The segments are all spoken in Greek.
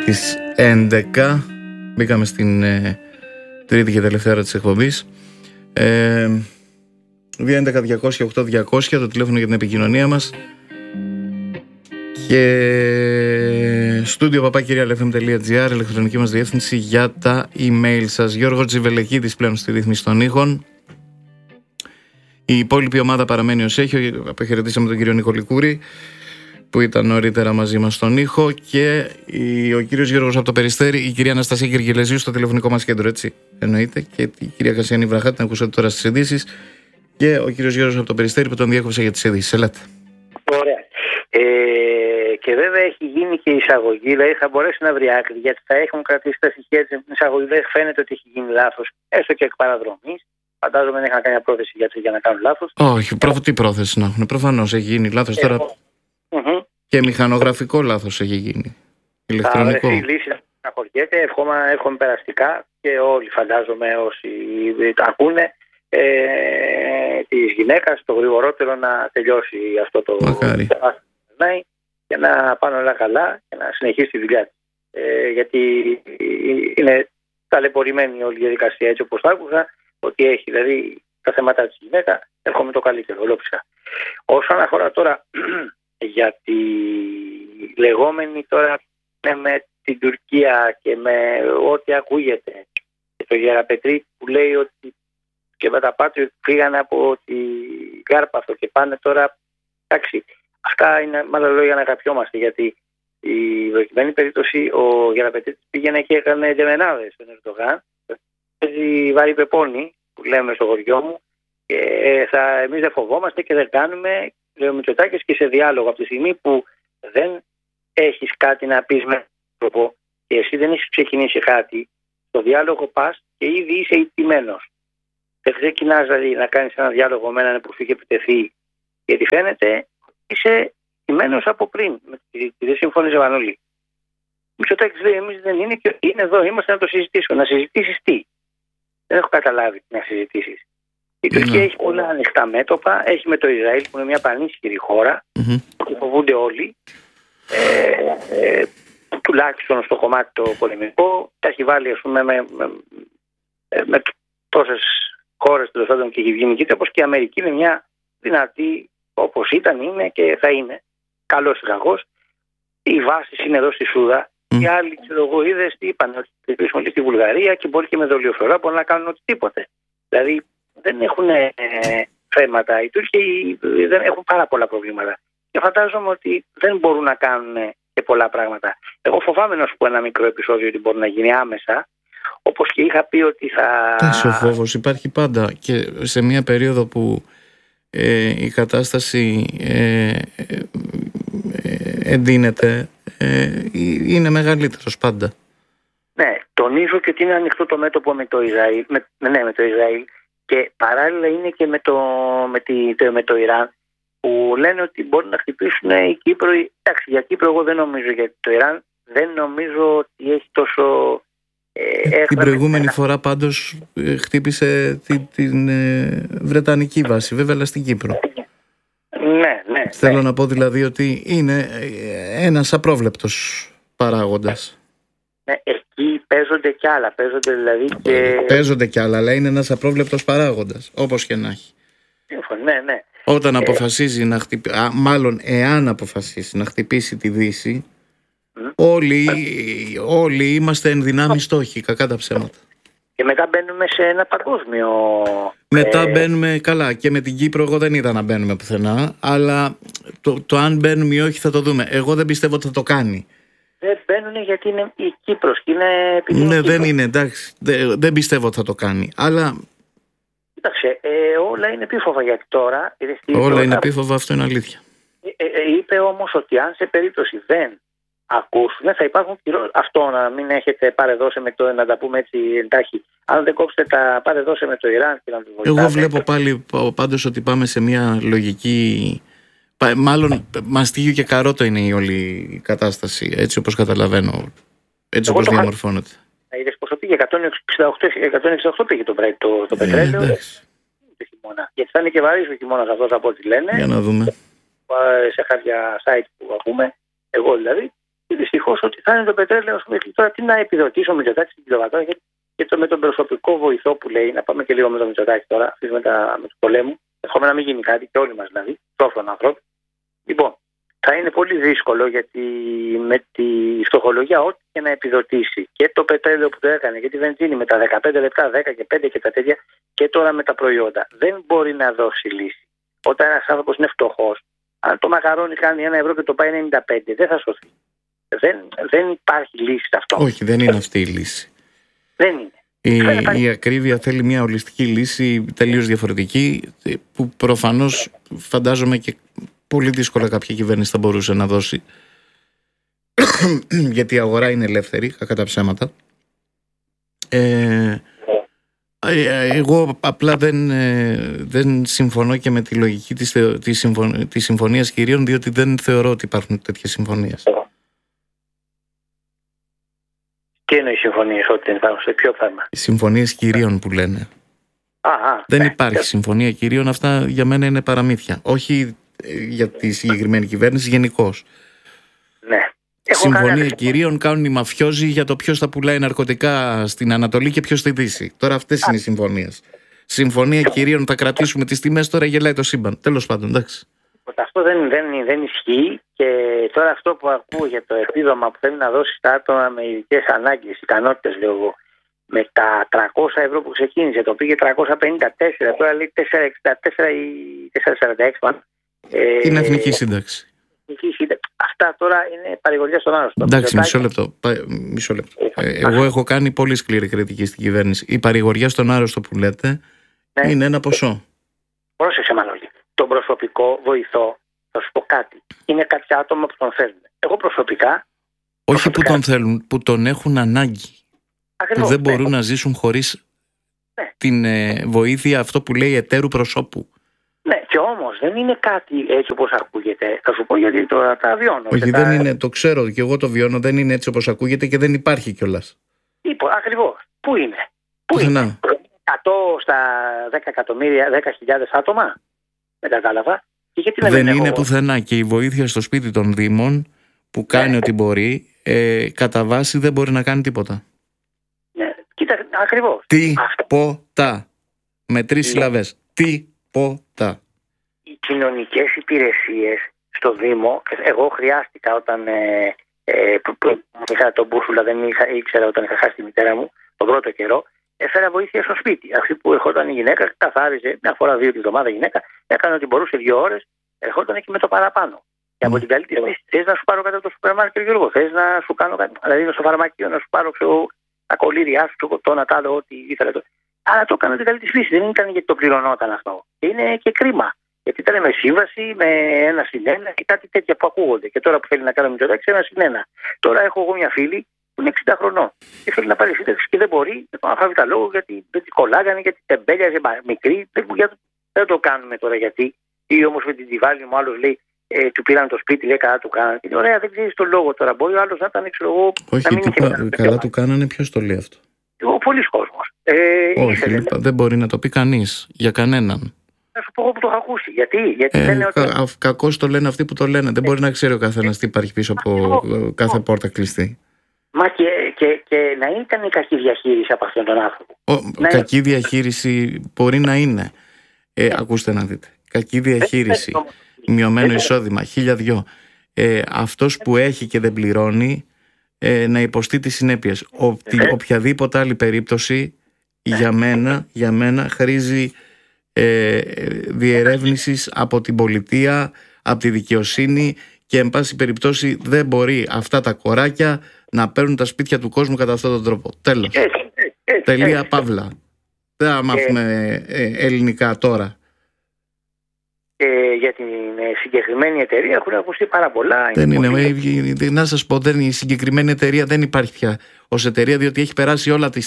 τις 11. Μπήκαμε στην τρίτη και τελευταία ώρα της εκπομπής. 211-200-8200 το τηλέφωνο για την επικοινωνία μας. Και studio@realfm.gr, ηλεκτρονική μας διεύθυνση για τα email σας. Γιώργο Τζιβελεκίδης πλέον στη ρύθμιση των ήχων. Η υπόλοιπη ομάδα παραμένει ως έχει. Αποχαιρετήσαμε τον κύριο Νικολικούρη που ήταν νωρίτερα μαζί μας στον ήχο, και ο κύριος Γιώργος από το Περιστέρι, η κυρία Αναστασία Γεργιλεζίου στο τηλεφωνικό μας κέντρο, έτσι εννοείται, και η κυρία Κασιανή Βραχάτη, την ακούσατε τώρα στις ειδήσεις, και ο κύριος Γιώργος από το Περιστέρι που τον διέκοψε για τις ειδήσεις. Ελάτε. Ωραία. Και βέβαια έχει γίνει και η εισαγωγή, δηλαδή θα μπορέσει να βρει άκρη, γιατί θα έχουν κρατήσει τα στοιχεία της εισαγωγή. Δεν φαίνεται ότι έχει γίνει λάθος, έστω και εκ παραδρομής. Φαντάζομαι δεν είχαν καμία πρόθεση για να κάνουν λάθος. Όχι, τι πρόθεση να έχουν. Προφανώς έχει γίνει λάθος τώρα. Και μηχανογραφικό λάθος έχει γίνει. Ηλεκτρονικό. Θα βρεθεί λύση να χωριέται. Εύχομαι περαστικά και όλοι, φαντάζομαι, όσοι τα ακούνε, της γυναίκας το γρηγορότερο να τελειώσει αυτό το θέμα και να πάνε όλα καλά και να συνεχίσει τη δουλειά της. Γιατί είναι ταλαιπωρημένη όλη η διαδικασία, έτσι όπως το άκουσα, ότι έχει δηλαδή τα θέματα της γυναίκα. Εύχομαι το καλύτερο, ολόψυχα. Όσον αφορά τώρα για τη λεγόμενη τώρα με την Τουρκία και με ό,τι ακούγεται, και το Γεραπετρίτη που λέει ότι και με τα Πάτριο φύγανε από τη Κάρπαθο και πάνε τώρα, εντάξει, αυτά είναι μάλλον λόγια να καπιόμαστε, γιατί η προκειμένη περίπτωση ο Γεραπετρίτης πήγαινε και έκανε δεμενάδες στον Ερντογάν, παίζει βάρη πεπόνι που λέμε στο χωριό μου, και εμείς δεν φοβόμαστε και δεν κάνουμε, λέει ο Μητσοτάκης, και σε διάλογο. Από τη στιγμή που δεν έχεις κάτι να πεις με τρόπο και εσύ δεν έχεις ξεκινήσει κάτι, στο διάλογο πας και ήδη είσαι ηττημένος. Δεν ξεκινάς δηλαδή να κάνεις ένα διάλογο με έναν που σου είχε επιτεθεί, γιατί φαίνεται είσαι ηττημένος από πριν. Δεν συμφωνείς όλοι. Ο Μητσοτάκης λέει: εμείς δεν είναι, και είναι εδώ, είμαστε να το συζητήσουμε. Να συζητήσεις τι? Δεν έχω καταλάβει τι να συζητήσεις. Η Τουρκία έχει πολλά ανοιχτά μέτωπα. Έχει με το Ισραήλ που είναι μια πανίσχυρη χώρα που φοβούνται όλοι. Τουλάχιστον στο κομμάτι το πολεμικό. Τα έχει βάλει, ας πούμε, με τόσες χώρες τέλος πάντων και έχει βγει νικήτρια, όπως και η Αμερική είναι μια δυνατή, όπως ήταν, είναι και θα είναι. Καλός λαγός. Οι βάσεις είναι εδώ στη Σούδα. Οι άλλοι, ξέρω εγώ, είδες τι είπαν, ότι θα κλείσουμε στη Βουλγαρία και μπορεί και με δολιοφθορά μπορούν να κάνουν οτιδήποτε. Δηλαδή δεν έχουν θέματα. Οι Τούρκοι δεν έχουν πάρα πολλά προβλήματα. Και φαντάζομαι ότι δεν μπορούν να κάνουν και πολλά πράγματα. Εγώ φοβάμαι να σου πω ένα μικρό επεισόδιο ότι μπορεί να γίνει άμεσα. Όπως και είχα πει ότι θα. Ο φόβος υπάρχει πάντα, και σε μια περίοδο που η κατάσταση εντείνεται, είναι μεγαλύτερος πάντα. Ναι, τονίζω και ότι είναι ανοιχτό το μέτωπο με το Ισραήλ, με το Ισραήλ, και παράλληλα είναι και με το Ιράν, που λένε ότι μπορεί να χτυπήσουν η Κύπρο. Εντάξει, για Κύπρο εγώ δεν νομίζω, γιατί το Ιράν δεν νομίζω ότι έχει τόσο. Την προηγούμενη φορά πάντως χτύπησε την Βρετανική βάση, βέβαια, αλλά στην Κύπρο. Ναι. Θέλω να πω δηλαδή ότι είναι ένας απρόβλεπτος παράγοντας. Ναι, εκεί παίζονται κι άλλα. Παίζονται κι άλλα, αλλά είναι ένας απρόβλεπτος παράγοντας, όπως και να έχει. Ναι. Όταν αποφασίζει να χτυπήσει, μάλλον εάν αποφασίσει να χτυπήσει τη Δύση, όλοι είμαστε εν δυνάμει στόχοι, κακά τα ψέματα. Και μετά μπαίνουμε σε ένα παγκόσμιο. Μετά μπαίνουμε, καλά, και με την Κύπρο εγώ δεν είδα να μπαίνουμε πουθενά, αλλά το αν μπαίνουμε ή όχι θα το δούμε. Εγώ δεν πιστεύω ότι θα το κάνει. Δεν μπαίνουν γιατί είναι η Κύπρος και είναι επειδή. Ναι, δεν είναι, εντάξει. Δεν πιστεύω ότι θα το κάνει. Αλλά. Κοίταξε, όλα είναι επίφοβα γιατί τώρα. Όλα είναι επίφοβα, αυτό είναι αλήθεια. Είπε όμως ότι αν σε περίπτωση δεν ακούσουν, θα υπάρχουν κυρώσεις. Αυτό να μην έχετε παρεδώσει με το, να τα πούμε έτσι εντάχει. Αν δεν κόψετε τα παρεδώσει με το Ιράν και να το βοηθάτε. Εγώ βλέπω πάλι πάντως ότι πάμε σε μια λογική. Μάλλον μαστίγιο και καρότο είναι η όλη κατάσταση, έτσι όπως καταλαβαίνω, έτσι όπως διαμορφώνεται. Είδες πόσο πήγε, 168 πήγε το πετρέλαιο το χειμώνα. Γιατί θα είναι και βαρύς ο χειμώνας αυτός από ό,τι λένε. Για να δούμε. Σε κάποια site που ακούμε, εγώ δηλαδή, Και δυστυχώς ότι θα είναι το πετρέλαιο. Τώρα τι να επιδοτήσω Μητσοτάκη στην κιλοβατόρα και με τον προσωπικό βοηθό που λέει, να πάμε και λίγο με τον Μητσοτάκη τώρα, αυτή με του πολέμου. Εύχομαι να μην γίνει κάτι και όλοι μας δηλαδή, πρόφρον ανθρώπου. Λοιπόν, θα είναι πολύ δύσκολο γιατί με τη φτωχολογία, ό,τι και να επιδοτήσει και το πετρέλαιο που το έκανε και τη βενζίνη με τα 15 λεπτά, 10 και 5 και τα τέτοια, και τώρα με τα προϊόντα, δεν μπορεί να δώσει λύση. Όταν ένας άνθρωπος είναι φτωχός, αν το μακαρόνι κάνει 1 ευρώ και το πάει 95, δεν θα σωθεί. Δεν υπάρχει λύση σε αυτό. Όχι, δεν είναι αυτή η λύση. Δεν είναι. Η ακρίβεια θέλει μια ολιστική λύση τελείως διαφορετική, που προφανώς φαντάζομαι και πολύ δύσκολα κάποια κυβέρνηση θα μπορούσε να δώσει, γιατί η αγορά είναι ελεύθερη, κακά τα ψέματα. Εγώ απλά δεν συμφωνώ και με τη λογική της συμφωνίας κυρίων, διότι δεν θεωρώ ότι υπάρχουν τέτοιες συμφωνίες. Τι εννοεί συμφωνίες, ότι δεν υπάρχουν, σε ποιο θέμα? Οι συμφωνίες κυρίων που λένε. Δεν υπάρχει συμφωνία κυρίων, αυτά για μένα είναι παραμύθια. Όχι για τη συγκεκριμένη κυβέρνηση, γενικώς. Ναι. Συμφωνία κυρίων κάνουν οι μαφιόζοι για το ποιος θα πουλάει ναρκωτικά στην Ανατολή και ποιος στη Δύση. Τώρα αυτές είναι οι συμφωνίες. Συμφωνία κυρίων, θα κρατήσουμε τις τιμές, τώρα γελάει το σύμπαν. Τέλος πάντων, εντάξει. Αυτό δεν ισχύει, και τώρα αυτό που ακούω για το επίδομα που θέλει να δώσει στα άτομα με ειδικές ανάγκες, ικανότητες, λέω εγώ, με τα 300 ευρώ που ξεκίνησε, το πήγε 354, τώρα λέει 464 ή 446. Την εθνική σύνταξη. Αυτά τώρα είναι παρηγοριά στον άρρωστο. Εντάξει, μισό λεπτό. Εγώ έχω κάνει πολύ σκληρή κριτική στην κυβέρνηση. Η παρηγοριά στον άρρωστο που λέτε είναι ένα ποσό. Πρόσεξε, Μανώλη. Τον προσωπικό βοηθό, θα σου πω κάτι. Είναι κάποια άτομα που τον θέλουν. Εγώ προσωπικά. Όχι που τον θέλουν, που τον έχουν ανάγκη. Ακριβώς, που δεν μπορούν να ζήσουν χωρίς την βοήθεια, αυτό που λέει εταίρου προσώπου. Ναι, και όμως δεν είναι κάτι έτσι όπως ακούγεται. Θα σου πω γιατί τώρα τα βιώνω. Όχι, δεν είναι, το ξέρω και εγώ το βιώνω, δεν είναι έτσι όπως ακούγεται και δεν υπάρχει κιόλας. Ακριβώς. Πού είναι? Πού είναι? 100 στα 10 εκατομμύρια, 10.000 άτομα. Δεν κατάλαβα. Δεν είναι πουθενά, και η βοήθεια στο σπίτι των Δήμων που κάνει ό,τι μπορεί, κατά βάση δεν μπορεί να κάνει τίποτα. Ναι, κοίτα, ακριβώς. Τίποτα. Με 3 συλλαβές. Τίποτα. Οι κοινωνικές υπηρεσίες στο Δήμο, εγώ χρειάστηκα όταν είχα τον Μπούρσουλα, δεν ήξερα όταν είχα χάσει τη μητέρα μου τον πρώτο καιρό, έφερα βοήθεια στο σπίτι. Αυτή που ερχόταν η γυναίκα, καθάριζε μια φορά 2 τη εβδομάδα γυναίκα, έκανε ό,τι μπορούσε 2 ώρες, ερχόταν και με το παραπάνω. Και από την καλύτερη λύση, θες να σου πάρω κάτι από το σούπερ μάρκετ, Γιώργο, θες να σου κάνω κάτι, δηλαδή στο φαρμακείο να σου πάρω τα κολλήριά σου, το να τάδω, ό,τι ήθελα. Αλλά το έκανα την καλή τη φύση, δεν ήταν γιατί το πληρωνόταν αυτό. Είναι και κρίμα. Γιατί ήταν με σύμβαση, με 1-1 και κάτι τέτοια που ακούγονται. Και τώρα που θέλει να κάνει Μητσοτάκη, 1-1. Τώρα έχω εγώ μια φίλη που είναι 60 χρονών και θέλει να πάρει σύνταξη και δεν μπορεί, δεν τον αφάβει τα λόγο, γιατί δεν τη κολλάγανε, γιατί τεμπέλιαζε μικρή. Δεν το κάνουμε τώρα γιατί. Ή όμως με την Τιβάλη μου, άλλο λέει, του πήραν το σπίτι, λέει καλά του κάνανε. Είναι ωραία, δεν ξέρει τον λόγο τώρα. Μπορεί ο άλλο να ήταν, ξέρω εγώ. Όχι, καλά του κάνανε, ποιο το λέει αυτό? Πολλοί κόσμος. Όχι, δεν μπορεί να το πει κανείς για κανέναν. Να σου πω εγώ που το έχω ακούσει. Γιατί λένε ότι. Κακώς το λένε αυτοί που το λένε. Δεν μπορεί να ξέρει ο καθένας τι υπάρχει πίσω από κάθε πόρτα κλειστή. Μα και να ήταν η κακή διαχείριση από αυτόν τον άνθρωπο. Κακή διαχείριση μπορεί να είναι. Ακούστε να δείτε. Κακή διαχείριση, μειωμένο εισόδημα, 1.002. Αυτός που έχει και δεν πληρώνει, να υποστεί τις συνέπειες. Οποιαδήποτε άλλη περίπτωση για μένα χρήζει διερεύνησης από την πολιτεία, από τη δικαιοσύνη, και εν πάση περιπτώσει δεν μπορεί αυτά τα κοράκια να παίρνουν τα σπίτια του κόσμου κατά αυτόν τον τρόπο. Τέλος. Τελεία παύλα. Δεν θα μάθουμε ελληνικά τώρα. Για την συγκεκριμένη εταιρεία έχουν ακουστεί πάρα πολλά. Να σας πω, η συγκεκριμένη εταιρεία δεν υπάρχει πια ως εταιρεία, διότι έχει περάσει όλα της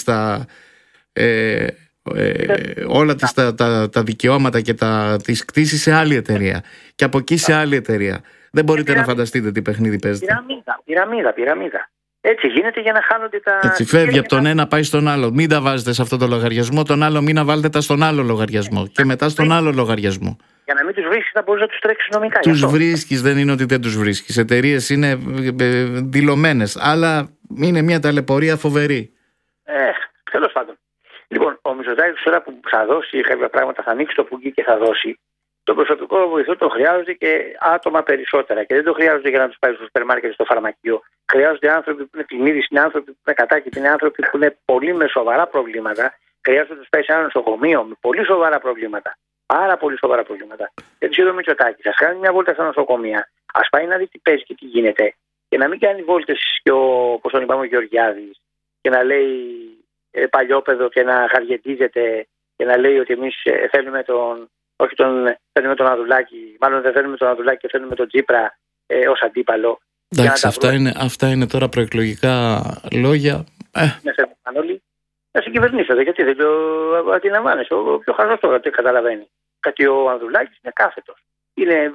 τα δικαιώματα και τις κτήσεις σε άλλη εταιρεία. Και από εκεί σε άλλη εταιρεία. Δεν μπορείτε να φανταστείτε τι παιχνίδι παίζετε. Πυραμίδα. Έτσι γίνεται για να χάνονται τα. Έτσι φεύγει από τον ένα, πάει στον άλλο. Μην τα βάζετε σε αυτό το λογαριασμό, τον άλλο μην βάλετε τα στον άλλο λογαριασμό. Και μετά στον άλλο λογαριασμό. Για να μην τους βρίσκεις, θα μπορείς να τους τρέξεις νομικά. Τους βρίσκεις, δεν είναι ότι δεν τους βρίσκεις. Εταιρείες είναι δηλωμένες, αλλά είναι μια ταλαιπωρία φοβερή. Τέλος πάντων. Λοιπόν, ο Μητσοτάκης τώρα που θα δώσει κάποια πράγματα, θα ανοίξει το φουγγί και θα δώσει. Το προσωπικό βοηθό το χρειάζονται και άτομα περισσότερα. Και δεν το χρειάζονται για να τους πάει στο σούπερ μάρκετ, στο φαρμακείο. Χρειάζονται άνθρωποι που είναι κλινίδες, είναι άνθρωποι που είναι κατάκητοι, είναι άνθρωποι που είναι πολύ με σοβαρά προβλήματα. Χρειάζονται να τους πάει σε ένα νοσοκομείο με πολύ σοβαρά προβλήματα. Πάρα πολύ σοβαρά προβλήματα. Δεν ξέρω ο Μητσοτάκης. Ας κάνει μια βόλτα στα νοσοκομεία. Ας πάει να δει τι παίζει και τι γίνεται. Και να μην κάνει βόλτες και όπως τον είπαμε ο Γεωργιάδης και να λέει παλιόπαιδο και να χαργεντίζεται και να λέει ότι εμείς θέλουμε θέλουμε τον Ανδρουλάκη, μάλλον δεν θέλουμε τον Ανδρουλάκη και θέλουμε τον Τσίπρα ως αντίπαλο. Εντάξει, αυτά είναι τώρα προεκλογικά λόγια. Να συγκυβερνήσετε, γιατί δεν το αντιλαμβάνεσαι. Ο πιο χαζός τώρα το καταλαβαίνει. Γιατί ο Ανδρουλάκης είναι κάθετος. Είναι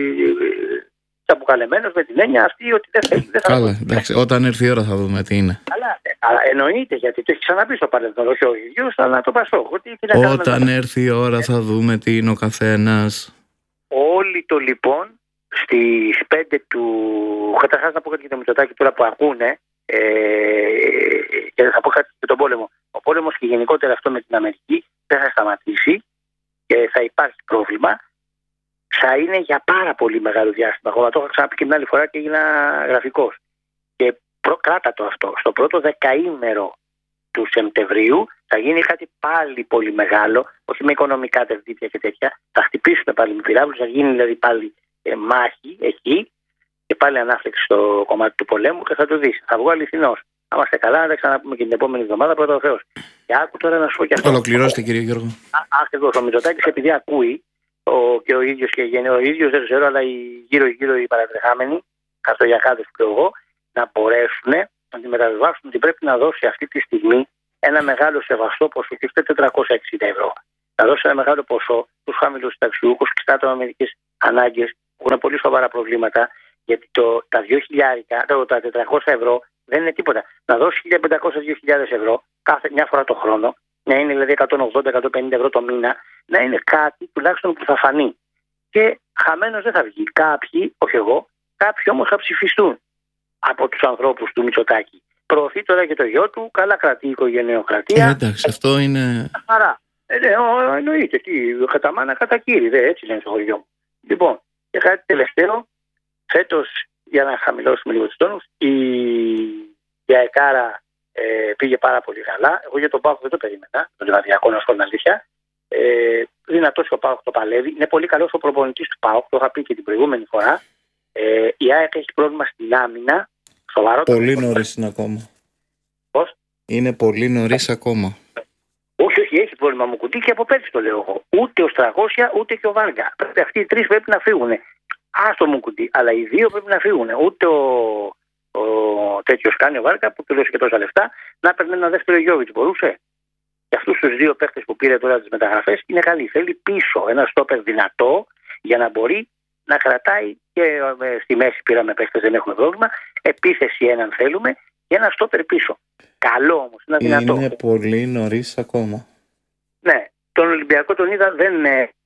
αποκαλεμένος με την έννοια αυτή ότι δεν θέλει. Καλά, εντάξει, όταν έρθει η ώρα θα δούμε τι είναι. Αλλά εννοείται, γιατί το έχει ξαναπεί στο παρελθόν, όχι ο ίδιος, αλλά το Πασόκ. Όταν έρθει η ώρα θα δούμε τι είναι ο καθένας. Όλοι το λοιπόν στις 5 του. Καταρχάς να πω κάτι για το Μητσοτάκη τώρα που ακούνε. Και θα πω κάτι για τον πόλεμο. Ο πόλεμος και γενικότερα αυτό με την Αμερική δεν θα σταματήσει και θα υπάρχει πρόβλημα. Θα είναι για πάρα πολύ μεγάλο διάστημα. Εγώ το είχα ξαναπεί και την άλλη φορά και έγινα γραφικός. Και κράτα το αυτό. Στο πρώτο δεκαήμερο του Σεπτεμβρίου θα γίνει κάτι πάλι πολύ μεγάλο, όχι με οικονομικά τερτύπια και τέτοια. Θα χτυπήσουμε πάλι με πυράβλους, θα γίνει δηλαδή πάλι μάχη εκεί και πάλι ανάφλεξη στο κομμάτι του πολέμου και θα το δεις. Θα βγω αληθινός. Αν είμαστε καλά, να τα ξαναπούμε και την επόμενη εβδομάδα, πρώτα ο Θεός. Και άκου τώρα να σου πω και αυτό. Ολοκληρώστε, κύριε Γιώργο. Ακριβώς. Ο Μητσοτάκης, επειδή ακούει και ο ίδιος και ο ίδιος, δεν ξέρω, αλλά γύρω-γύρω οι παρατρεχάμενοι, χαρτογιακάδες που εγώ, να μπορέσουν να τη μεταβιβάσουν ότι πρέπει να δώσει αυτή τη στιγμή ένα μεγάλο σεβαστό ποσό, και 460 ευρώ. Να δώσει ένα μεγάλο ποσό στους χαμηλούς συνταξιούχους και στα άτομα με ειδικές ανάγκες που έχουν πολύ σοβαρά προβλήματα, γιατί τα 400 ευρώ δεν είναι τίποτα. Να δώσει 1.500-2.000 ευρώ μια φορά το χρόνο, να είναι δηλαδή 180-150 ευρώ το μήνα, να είναι κάτι τουλάχιστον που θα φανεί. Και χαμένος δεν θα βγει. Κάποιοι, όχι εγώ, κάποιοι όμως θα ψηφιστούν από τους ανθρώπους του Μητσοτάκη. Προωθεί τώρα και το γιο του, καλά κρατεί η οικογενειοκρατία. Εντάξει, αυτό είναι. Χαρά. Εννοείται. Κατά μάνα, κατά κύρι. Έτσι λένε στο χωριό μου. Λοιπόν, και κάτι τελευταίο. Φέτος, για να χαμηλώσουμε λίγο τους τόνους, η ΑΕΚΑΡΑ πήγε πάρα πολύ καλά. Εγώ για τον ΠΑΟΚ δεν το περίμενα, τον Λιβαδιακό, να σου πω την αλήθεια. Δυνατός ο ΠΑΟΚ το παλεύει. Είναι πολύ καλός ο προπονητής του ΠΑΟΚ, το είχα πει και την προηγούμενη φορά. Η ΑΕΚ έχει πρόβλημα στην άμυνα. Σοβαρό. Πολύ νωρίς είναι ακόμα. Πώς? Είναι πολύ νωρίς ακόμα. Όχι, έχει πρόβλημα μου κουτί και από πέρσι το λέω εγώ. Ούτε ο Στραγώσια ούτε και ο Βάργα. Αυτοί οι τρεις πρέπει να φύγουν. Άστο μου κουτί, αλλά οι δύο πρέπει να φύγουν. Ούτε ο τέτοιος κάνει ο Βάργα που του δώσει και τόσα λεφτά να παίρνει ένα δεύτερο Γιώβιτς. Μπορούσε. Και αυτούς τους δύο παίχτες που πήρε τώρα τις μεταγραφές είναι καλοί. Θέλει πίσω ένα στόπερ δυνατό για να μπορεί να κρατάει και στη μέση πήραμε παίχτες, δεν έχουμε πρόβλημα. Επίθεση έναν θέλουμε και ένα στόπερ πίσω. Καλό όμως, είναι δυνατό. Είναι πολύ νωρίς ακόμα. Ναι, τον Ολυμπιακό τον είδα, δεν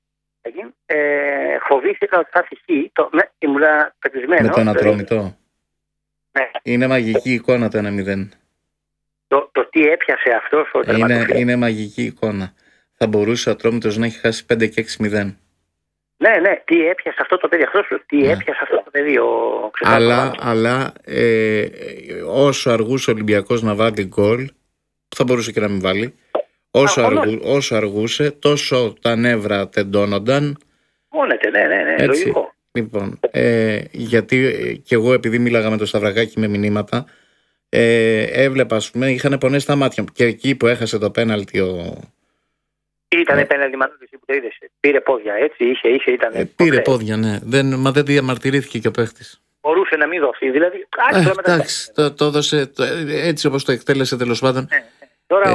φοβήθηκα ότι θα φυσεί. Ήμουν πετυσμένος. Με τον Ατρόμητο. Ναι. Είναι μαγική εικόνα το 1-0. Το τι έπιασε αυτός ο τερματοφύλακας. Είναι μαγική εικόνα. Θα μπορούσε ο Ατρόμητος να έχει χάσει 5 και 6-0. Ναι, τι έπιασε αυτό το παιδί, έπιασε αυτό το παιδί αλλά όσο αργούσε ο Ολυμπιακός να βάλει γκολ, θα μπορούσε και να μην βάλει, όσο αργούσε, τόσο τα νεύρα τεντώνονταν. Μόνεται, ναι, λογικό. Λοιπόν, γιατί και εγώ επειδή μίλαγα με το Σταυρακάκι με μηνύματα, έβλεπα, ας πούμε, είχαν πονέσει τα μάτια μου και εκεί που έχασε το πέναλτι Ήτανε πέναλτι Μανώλης που το είδες. Πήρε πόδια, έτσι, ήταν. Πήρε πόδια, ναι. Μα δεν διαμαρτυρήθηκε και ο παίχτης. Μπορούσε να μην δοθεί, δηλαδή. Εντάξει, το έδωσε έτσι όπως το εκτέλεσε τέλος πάντων. Τώρα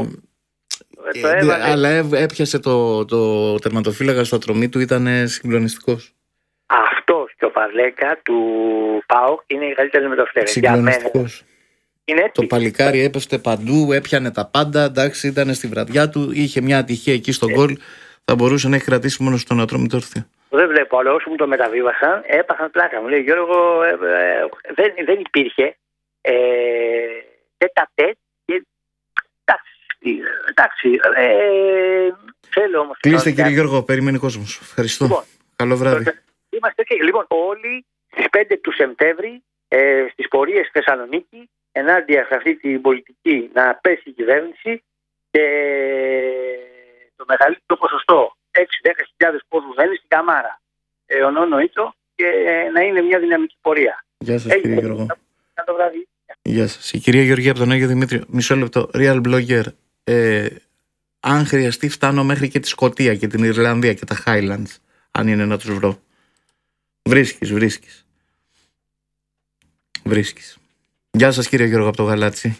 αλλά έπιασε το τερματοφύλακα στο ατρωμί του, ήταν συγκλονιστικός. Αυτός και ο Παυλέκα του ΠΑΟΚ είναι οι καλύτεροι τερματοφύλακες. Συγκλονιστικός. Το παλικάρι έπεφτε παντού, έπιανε τα πάντα. Εντάξει, ήταν στη βραδιά του, είχε μια ατυχία εκεί στον γκολ. Θα μπορούσε να έχει κρατήσει μόνο στον ατρόμητο όρθιο. Δεν βλέπω, αλλά όσοι μου το μεταβίβασαν, έπαθαν πλάκα. Μου λέει Γιώργο, δεν υπήρχε τέτα-τέτ. Εντάξει. Θέλω όμως. Κλείστε, κύριε Γιώργο, περιμένει κόσμος. Ευχαριστώ. Λοιπόν, καλό βράδυ. Είμαστε εκεί. Λοιπόν, όλοι στις 5 του Σεπτέμβρη στις πορείες στη Θεσσαλονίκη, ενάντια σε αυτή την πολιτική να πέσει η κυβέρνηση και το μεγαλύτερο ποσοστό 6-10 πόντους να είναι στην Καμάρα, ονόνοητο, και να είναι μια δυναμική πορεία. Γεια σας, κύριε Γιώργο. Γεια σας. Η κυρία Γεωργία από τον Άγιο Δημήτριο. Μισό λεπτό. Real Blogger. Αν χρειαστεί, φτάνω μέχρι και τη Σκωτία και την Ιρλανδία και τα Highlands. Αν είναι να τους βρω. Βρίσκεις. Γεια σας, κύριε Γιώργο από το Γαλάτσι.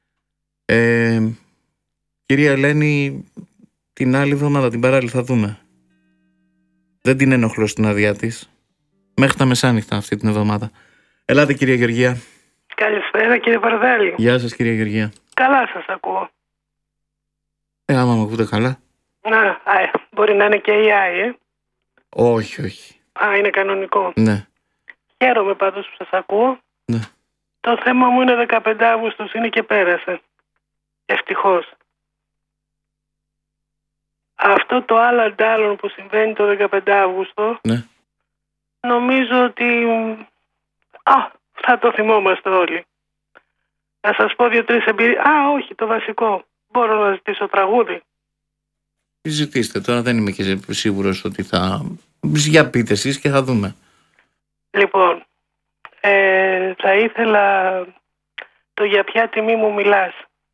Κυρία Ελένη, την άλλη εβδομάδα, την παράλληλη, θα δούμε. Δεν την ενοχλώ στην άδειά της. Μέχρι τα μεσάνυχτα αυτή την εβδομάδα. Ελάτε, κυρία Γεωργία. Καλησπέρα, κύριε Παρδάλη. Γεια σας, κυρία Γεωργία. Καλά σας ακούω. Άμα με ακούτε καλά. Μπορεί να είναι και AI, Όχι. Είναι κανονικό. Ναι. Χαίρομαι πάντως που σας ακούω. Ναι. Το θέμα μου είναι 15 Αύγουστος, είναι και πέρασε. Ευτυχώς. Αυτό το άλλο αντάλλον που συμβαίνει το 15 Αύγουστο, ναι, νομίζω ότι θα το θυμόμαστε όλοι. Να σας πω 2-3 εμπειρίες. Όχι, το βασικό. Μπορώ να ζητήσω τραγούδι. Ζητήστε, τώρα δεν είμαι και σίγουρος ότι θα... Για πείτε εσείς και θα δούμε. Λοιπόν, θα ήθελα το «Για ποια τιμή μου μιλάς».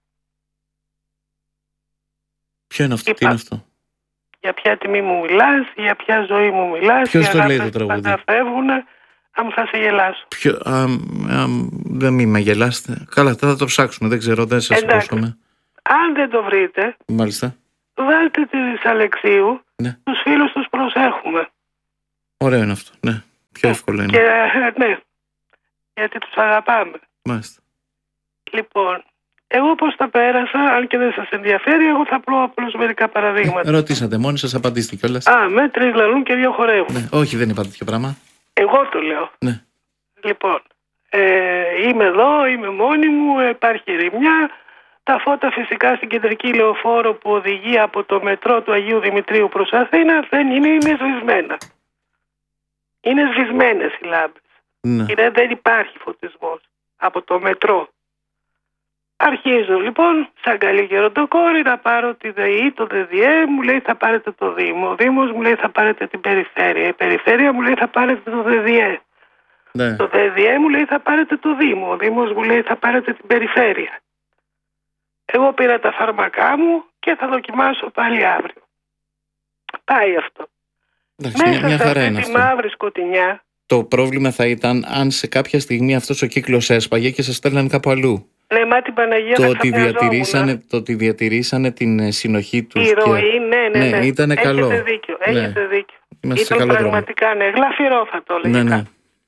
Ποιο είναι αυτό, τι είναι αυτό? Για ποια τιμή μου μιλάς, για ποια ζωή μου μιλάς. Ποιος το λέει το τραγούδι? Φεύγουν, αν θα σε γελάσω. Δεν με γελάστε. Καλά, θα το ψάξουμε, δεν ξέρω, δεν σας υπόσχομαι. Αν δεν το βρείτε, μάλιστα, βάλτε της Αλεξίου, ναι, τους φίλους τους προσέχουμε. Ωραίο είναι αυτό, ναι, πιο εύκολο είναι. Ναι, γιατί τους αγαπάμε. Μάλιστα. Λοιπόν, εγώ πώς τα πέρασα, αν και δεν σας ενδιαφέρει, εγώ θα πω απλώς μερικά παραδείγματα. Ρωτήσατε μόνοι σας, απαντήστε κιόλας. Με 3 λαλούν και 2 χορεύουν. Ναι, όχι, δεν είπα τέτοιο πράγμα. Εγώ το λέω. Ναι. Λοιπόν, είμαι εδώ, είμαι μόνη μου, υπάρχει ερημιά. Τα φώτα φυσικά στην κεντρική λεωφόρο που οδηγεί από το μετρό του Αγίου Δημητρίου προς Αθήνα δεν είναι σβησμένα. Είναι σβησμένες οι λάμπες. Ναι. Δεν υπάρχει φωτισμός από το μετρό. Αρχίζω λοιπόν, σαν καλή γεροντοκόρη, να πάρω τη ΔΕΗ, το ΔΔΕ, μου λέει θα πάρετε το Δήμο. Ο Δήμος μου λέει θα πάρετε την Περιφέρεια. Η Περιφέρεια μου λέει θα πάρετε το ΔΔΕ. Ναι. Το ΔΔΕ μου λέει θα πάρετε το Δήμο. Ο Δήμος μου λέει θα πάρετε την Περιφέρεια. Εγώ πήρα τα φάρμακά μου και θα δοκιμάσω πάλι αύριο. Πάει αυτό. Εντάξει, μέσα μια σε χαρά αυτή τη μαύρη σκοτεινιά. Το πρόβλημα θα ήταν αν σε κάποια στιγμή αυτός ο κύκλος έσπαγε και σας στέλνανε κάπου αλλού. Ναι, μα την Παναγία το ότι διατηρήσανε την συνοχή τους. Η ροή, ναι. Ήτανε καλό. Έχετε δίκιο. Είμαστε σε ήταν καλό πραγματικά δρόμο. Γλαφυρό θα το έλεγα. Ναι.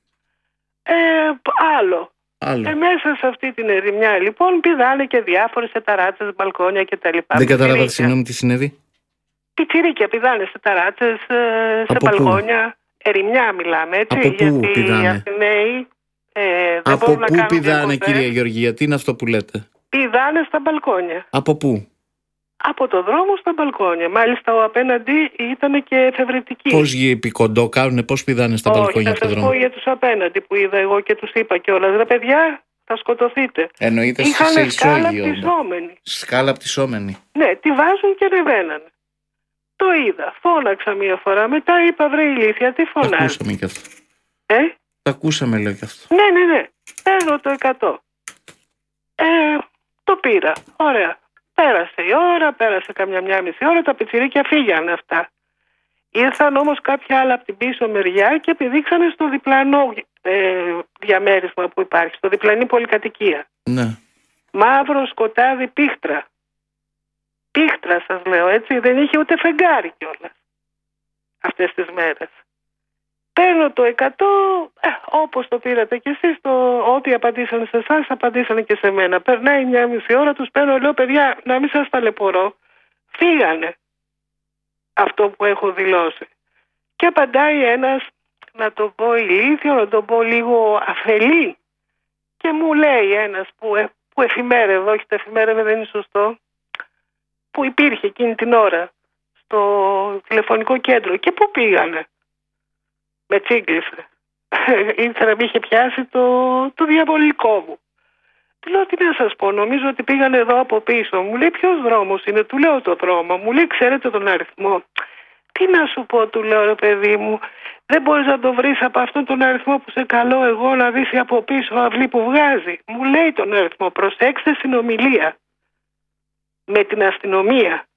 Άλλο. Μέσα σε αυτή την ερημιά λοιπόν πηδάνε και διάφορες σε ταράτσες, μπαλκόνια κτλ. Δεν κατάλαβα, συγγνώμη, τι συνέβη. Πιτσιρίκια πηδάνε σε ταράτσες, σε μπαλκόνια. Ερημιά μιλάμε, έτσι. Από πού πηδάνε? Οι Αθηναίοι από πού πηδάνε, κυρία Γεωργία, τι είναι αυτό που λέτε? Πηδάνε στα μπαλκόνια. Από πού? Από το δρόμο στα μπαλκόνια. Μάλιστα ο απέναντι ήταν και εφευρετική. Πώς επικοντό κάνουνε, πώς πηδάνε στα μπαλκόνια από το δρόμο? Όχι, θα σας πω για τους απέναντι που είδα εγώ και τους είπα κιόλας. Ρε παιδιά, θα σκοτωθείτε. Εννοείται σε ισόγειο. Σκάλα πτυσσόμενη. Ναι, τη βάζουν και ανεβαίνανε. Το είδα, φώναξα μία φορά, μετά είπα βρε ηλίθεια, τι φωνάζει? Τα ακούσαμε κι αυτό. Τα ακούσαμε, λέω κι αυτό. Ναι, παίρνω το 100. Το πήρα, ωραία. Πέρασε η ώρα, πέρασε καμιά μισή ώρα, τα πιτσιρίκια φύγανε αυτά. Ήρθαν όμως κάποια άλλα από την πίσω μεριά και επιδείξανε στο διπλανό διαμέρισμα που υπάρχει, στο διπλανή πολυκατοικία. Ναι. Μαύρο σκοτάδι πίχτρα. Πίχτρα σας λέω, έτσι, δεν είχε ούτε φεγγάρι κιόλας αυτές τις μέρες. Παίρνω το 100, όπως το πήρατε κι εσείς, ό,τι απαντήσανε σε εσάς, απαντήσανε και σε μένα. Περνάει 1,5 ώρα, τους παίρνω, λέω παιδιά, να μην σας ταλαιπωρώ. Φύγανε αυτό που έχω δηλώσει. Και απαντάει ένας, να το πω ηλίθιο, να το πω λίγο αφελή. Και μου λέει ένας που εφημέρευε, όχι το εφημέρευε δεν είναι σωστό, που υπήρχε εκείνη την ώρα στο τηλεφωνικό κέντρο. Και πού πήγανε? Με τσίγκλισε. Ήθελα να είχε πιάσει το διαβολικό μου. Του λέω τι να σας πω, νομίζω ότι πήγανε εδώ από πίσω. Μου λέει ποιος δρόμος είναι? Του λέω το δρόμο. Μου λέει ξέρετε τον αριθμό? Τι να σου πω, του λέω ρε παιδί μου, δεν μπορείς να το βρεις από αυτόν τον αριθμό που σε καλώ εγώ να δεις από πίσω αυλή που βγάζει? Μου λέει τον αριθμό, προσέξτε συνομιλία με την αστυνομία.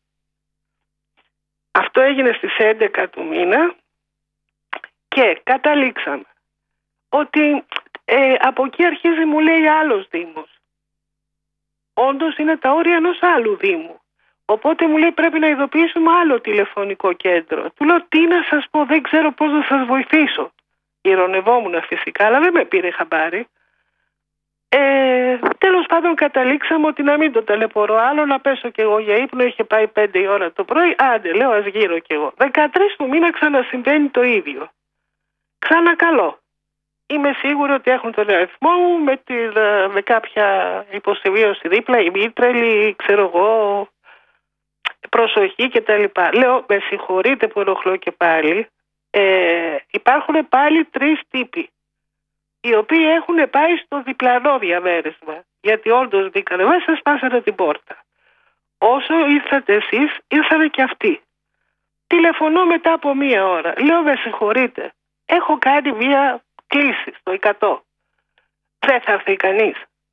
Αυτό έγινε στις 11 του μήνα και καταλήξαμε ότι από εκεί αρχίζει, μου λέει, άλλος δήμος. Όντως είναι τα όρια ενός άλλου δήμου. Οπότε μου λέει πρέπει να ειδοποιήσουμε άλλο τηλεφωνικό κέντρο. Του λέω τι να σας πω, δεν ξέρω πώς να σας βοηθήσω. Ειρωνευόμουν φυσικά, αλλά δεν με πήρε χαμπάρι. Τέλος πάντων καταλήξαμε ότι να μην το ταλαιπωρώ άλλο, να πέσω κι εγώ για ύπνο. Είχε πάει 5 η ώρα το πρωί. Άντε λέω ας γύρω κι εγώ. 13 του μήνα ξανασυμβαίνει το ίδιο. Ξανακαλώ. Είμαι σίγουρη ότι έχουν τον αριθμό μου με κάποια υποσημείωση δίπλα, η μήτρελη, ξέρω εγώ, προσοχή κτλ. Λέω με συγχωρείτε που ενοχλώ και πάλι. Υπάρχουν πάλι 3 τύποι οι οποίοι έχουν πάει στο διπλανό διαμέρισμα, γιατί όντως μπήκανε μέσα, σπάσανε την πόρτα. Όσο ήρθατε εσείς, ήρθανε και αυτοί. Τηλεφωνώ μετά από 1 ώρα. Λέω με συγχωρείτε, έχω κάνει μία κλήση στο 100. Δεν θα έρθει κανείς?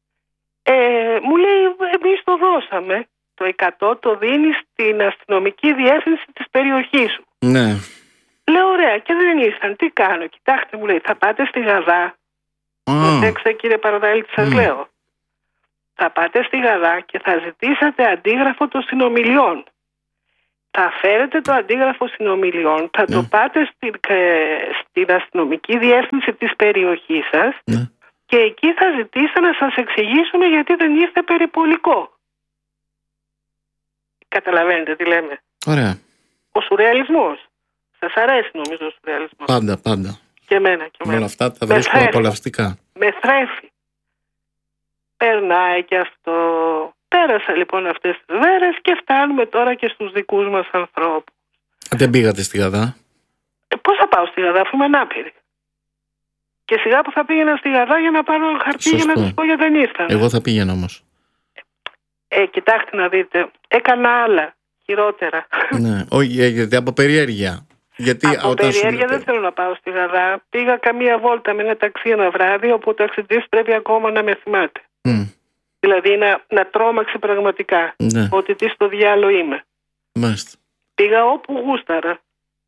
Μου λέει εμείς το δώσαμε. Το 100 το δίνει στην αστυνομική διεύθυνση της περιοχής σου. Ναι. Λέω ωραία, και δεν ήρθαν. Τι κάνω? Κοιτάξτε, μου λέει, θα πάτε στη Γαδά. Προσέξτε κύριε Παραδέλη, τι σας λέω. Θα πάτε στη Γαδά και θα ζητήσετε αντίγραφο των συνομιλιών. Θα φέρετε το αντίγραφο συνομιλιών, θα το πάτε στην αστυνομική διεύθυνση της περιοχής σας και εκεί θα ζητήσετε να σας εξηγήσουν γιατί δεν ήρθε περιπολικό. Καταλαβαίνετε τι λέμε? Ωραία. Ο σουρεαλισμός. Σας αρέσει νομίζω ο σουρεαλισμός? Πάντα, πάντα. Και εμένα. Όλα αυτά τα βρίσκω απολαυστικά. Με θρέφει. Περνάει και αυτό. Πέρασα λοιπόν αυτές τις μέρες και φτάνουμε τώρα και στους δικούς μας ανθρώπους. Δεν πήγατε στη Γαδά? Πώς θα πάω στη Γαδά αφού είμαι ανάπηρη? Και σιγά που θα πήγαινα στη Γαδά για να πάρω χαρτί. Σωστό. Για να σας πω γιατί δεν ήρθα. Εγώ θα πήγαινα όμως. Κοιτάξτε να δείτε, έκανα άλλα χειρότερα. Ναι, όχι, γιατί από περιέργεια. Γιατί από περιέργεια δεν θέλω να πάω στη Γαδά. Πήγα καμία βόλτα με ένα ταξί ένα βράδυ, όπου ο ταξιτζής πρέπει ακόμα να με θυμάται. Δηλαδή να τρόμαξε πραγματικά. Ναι. Ότι τι στο διάλο είμαι. Μάλιστα. Πήγα όπου γούσταρα.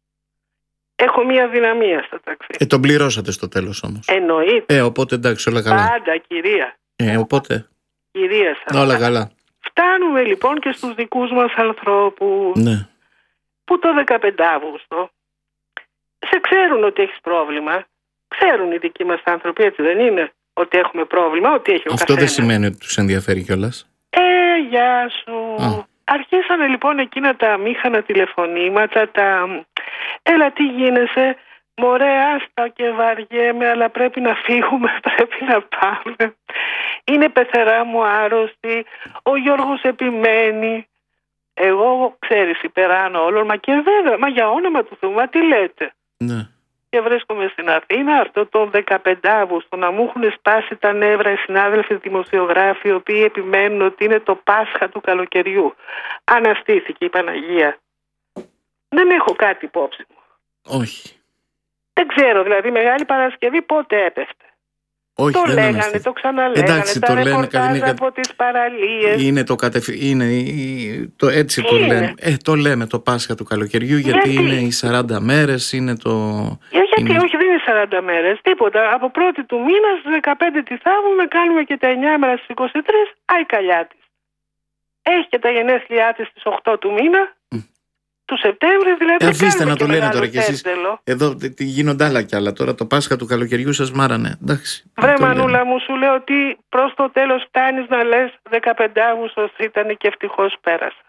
Έχω μία δυναμία στα ταξί. Τον πληρώσατε στο τέλος όμως? Εννοείται. Οπότε εντάξει, όλα καλά. Πάντα, κυρία. Οπότε. Κυρία σας. Όλα καλά. Φτάνουμε λοιπόν και στους δικούς μας ανθρώπους. Ναι. Που το 15 Αύγουστο σε ξέρουν ότι έχεις πρόβλημα. Ξέρουν οι δικοί μας άνθρωποι, έτσι δεν είναι? Ότι έχουμε πρόβλημα, ότι έχει ο καθένας. Αυτό δεν σημαίνει ότι τους ενδιαφέρει κιόλας. Γεια σου. Αρχίσανε λοιπόν εκείνα τα αμήχανα τηλεφωνήματα, έλα τι γίνεσαι, μωρέ άστα και βαριέμαι, αλλά πρέπει να φύγουμε, πρέπει να πάμε. Είναι πεθερά μου άρρωστη, ο Γιώργος επιμένει. Εγώ, ξέρεις, υπεράνω όλων, μα και βέβαια, μα για όνομα του Θεού, μα τι λέτε? Ναι. Και βρίσκομαι στην Αθήνα αυτό τον 15 Αύγουστο να μου έχουν σπάσει τα νεύρα οι συνάδελφοι δημοσιογράφοι, οι οποίοι επιμένουν ότι είναι το Πάσχα του καλοκαιριού. Αναστήθηκε η Παναγία. Δεν έχω κάτι υπόψη μου. Όχι. Δεν ξέρω, δηλαδή Μεγάλη Παρασκευή πότε έπεφτε? Όχι, το λέγανε, το ξαναλέγανε. Εντάξει, τα το ρεπορτάζ από τις παραλίες. Είναι έτσι το λένε. Το λέμε το Πάσχα του καλοκαιριού γιατί είναι οι 40 μέρες, είναι το... Γιατί όχι, δεν είναι 40 μέρες, τίποτα. Από 1η του μήνα στις 15 τη θάβουμε, κάνουμε και τα 9 μέρα στις 23, άι καλιά της. Έχει και τα γενέθλιά της στις 8 του μήνα. του Σεπτέμβρη, δηλαδή. Αφήστε να το λένε τώρα κι εσείς. Εδώ γίνονται άλλα κι άλλα. Τώρα το Πάσχα του καλοκαιριού σας μάρανε. Εντάξει. Βρε Μανούλα μου, σου λέω ότι προς το τέλος φτάνεις να λες 15 Αύγουστος ήταν και ευτυχώς πέρασε.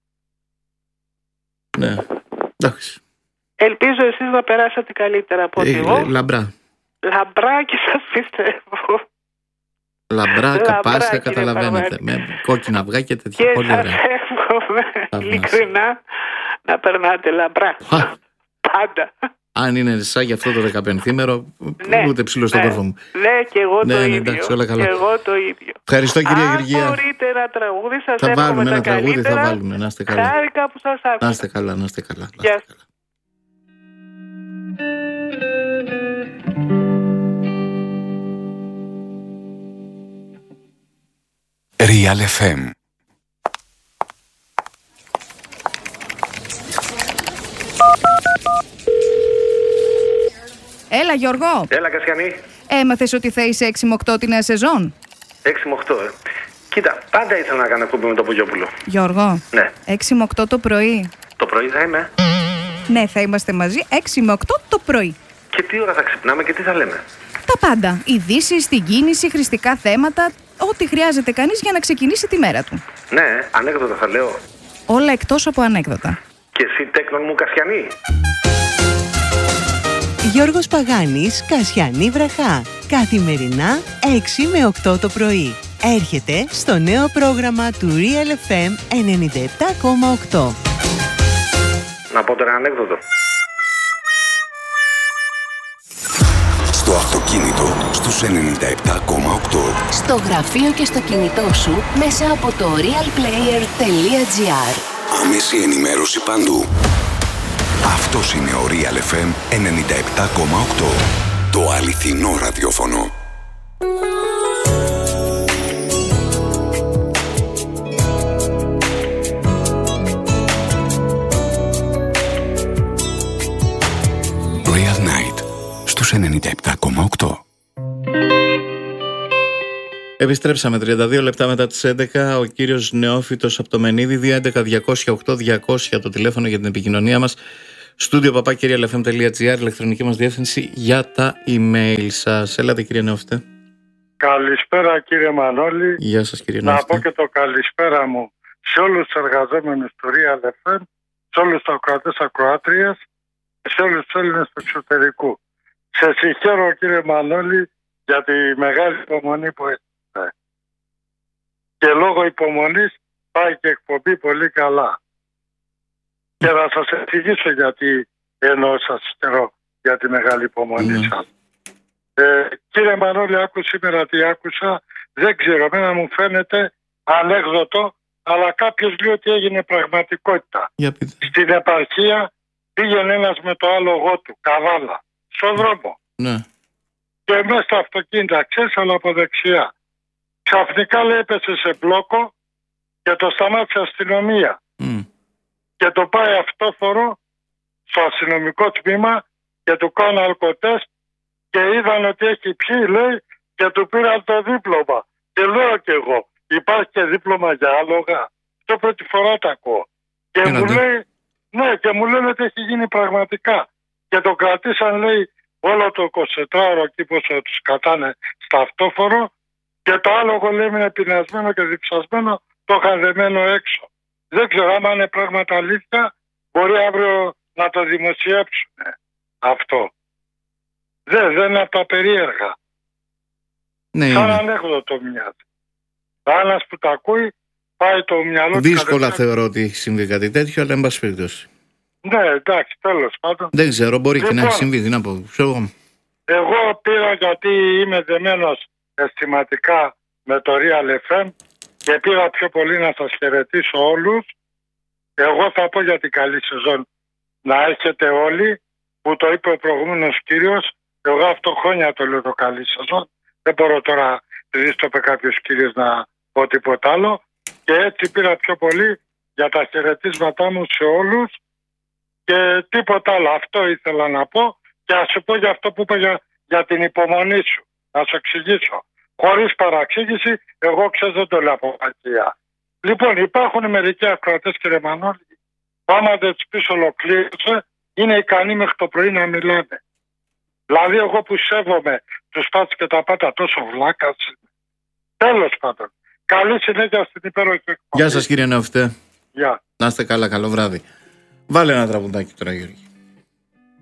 Ναι, εντάξει. Ελπίζω εσείς να περάσατε καλύτερα από ότι εγώ. Λαμπρά. Λαμπρά και σας πιστεύω. Λαμπρά, Πάσχα, καταλαβαίνετε. Με κόκκινα αυγά και τέτοια. Και πολύ ωραία. σας εύχομαι ειλικρινά να περνάτε λαμπρά. Πάντα. Αν είναι σαν για αυτό το 15ήμερο, ναι, ούτε ψήλο στον κόρφο μου. Ναι, και εγώ το ίδιο. Εντάξει, όλα καλά. Και εγώ το ίδιο. Ευχαριστώ, κυρία Γεωργία. Αν μπορείτε ένα τραγούδι, σας θα εύχομαι βάλουμε τα ένα τραγούδι, καλύτερα. θα βάλουμε. Να είστε καλά. Χάρηκα που σας άκουσα. Να είστε καλά, να είστε καλά. Γεια σας. Real FM. Έλα Γιώργο. Έλα Κασιανή. Έμαθες ότι θα είσαι 6 με 8 τη νέα σεζόν? 6 με 8, Κοίτα, πάντα ήθελα να κάνω εκπομπή με τον Πογιόπουλο. Γιώργο. Ναι. 6 με 8 το πρωί. Το πρωί θα είμαι. Ναι, θα είμαστε μαζί 6 με 8 το πρωί. Και τι ώρα θα ξυπνάμε και τι θα λέμε? Τα πάντα. Ειδήσεις, την κίνηση, χρηστικά θέματα. Ό,τι χρειάζεται κανείς για να ξεκινήσει τη μέρα του. Ναι, ανέκδοτα θα λέω. Όλα εκτός από ανέκδοτα. Και εσύ τέκνον μου Κασιανή. Γιώργος Παγάνης, Κασιανή Βραχά. Καθημερινά 6 με 8 το πρωί. Έρχεται στο νέο πρόγραμμα του Real FM 97,8. Να πω τώρα ένα ανέκδοτο. Στο αυτοκίνητο στους 97,8. Στο γραφείο και στο κινητό σου μέσα από το realplayer.gr. Άμεση ενημέρωση παντού. Αυτός είναι ο Real FM 97,8. Το αληθινό ραδιόφωνο. Real Night στους 97,8. Επιστρέψαμε 32 λεπτά μετά τις 11. Ο κύριος Νεόφυτος από το Μενίδη, 211-208-200 το τηλέφωνο για την επικοινωνία μας. studio@realfm.gr, ηλεκτρονική μας διεύθυνση για τα email σας. Έλατε κύριε Νεόφυτε. Καλησπέρα κύριε Μανώλη. Γεια σας κύριε Νεόφυτε. Να πω και το καλησπέρα μου σε όλους τους εργαζόμενους του Real FM, σε όλους τους ακροατές ακροάτριες και σε όλους τους Έλληνες του εξωτερικού. Σε συγχαίρω κύριε Μανώλη για τη μεγάλη υπομονή που έχετε. Και λόγω υπομονής πάει και εκπομπή πολύ καλά. Και να σας εξηγήσω γιατί εννοώ σας συγχαίρω για τη μεγάλη υπομονή σας. Κύριε Μανώλη, άκουσα σήμερα τι άκουσα. Δεν ξέρω, εμένα μου φαίνεται ανέκδοτο, αλλά κάποιος λέει ότι έγινε πραγματικότητα. Στην επαρχία πήγαινε ένας με το άλογο του, καβάλα, στον δρόμο. Ναι. Και μέσα στα αυτοκίνητα, ξέρεις, αλλά από δεξιά. Ξαφνικά λέει έπεσε σε μπλόκο και το σταμάτησε αστυνομία. Και το πάει αυτόφορο στο αστυνομικό τμήμα και του κάνουν αλκοτέστ και είδαν ότι έχει πιει, λέει, και του πήραν το δίπλωμα. Και λέω κι εγώ, υπάρχει και δίπλωμα για άλογα? Αυτό πρώτη φορά το ακούω. Και μου λέει, ναι, και μου λένε ότι έχει γίνει πραγματικά. Και το κρατήσαν, λέει, όλο το 24ωρο εκεί που τους κατάνε στα αυτόφορο και το άλογο, λέει, είναι πεινασμένο και διψασμένο, το είχαν δεμένο έξω. Δεν ξέρω, άμα είναι πράγματα αλήθεια, μπορεί αύριο να το δημοσιεύσουν αυτό. Δεν είναι από τα περίεργα. Ναι, σαν ανέκδοτο μοιάζει. Ένας που τα ακούει πάει το μυαλό του. Δύσκολα θεωρώ ότι έχει συμβεί κάτι τέτοιο, αλλά εν πάση περιπτώσει. Ναι, εντάξει, τέλος πάντων. Δεν ξέρω, μπορεί και να έχει συμβεί, τι να πω. Εγώ πήρα γιατί είμαι δεμένος αισθηματικά με το Real FM και πήρα πιο πολύ να σας χαιρετήσω όλους. Εγώ θα πω για την καλή σεζόν να έχετε όλοι, που το είπε ο προηγούμενος κύριος. Εγώ αυτό χρόνια το λέω το καλή σεζόν. Δεν μπορώ τώρα, επειδή το είπε κάποιος κύριος, να πω τίποτα άλλο. Και έτσι πήρα πιο πολύ για τα χαιρετίσματά μου σε όλους και τίποτα άλλο. Αυτό ήθελα να πω και ας σου πω για αυτό που είπα για την υπομονή σου. Να σου εξηγήσω. Χωρίς παραξήγηση, εγώ ξέρω δεν το λέω από κακία. Λοιπόν, υπάρχουν μερικοί ακροατές, κύριε Μανώλη, άμα δεν τους πεις ολοκλήρωσε, είναι ικανοί μέχρι το πρωί να μιλάνε. Δηλαδή εγώ που σέβομαι τους πάτσους και τα πάτα τόσο βλάκας. Τέλος πάντων. Καλή συνέχεια στην υπέροχη εκπομπή. Γεια σας κύριε Νεοφυτέ. Γεια. Να είστε καλά, καλό βράδυ. Βάλε ένα τραγουδάκι τώρα Γιώργη.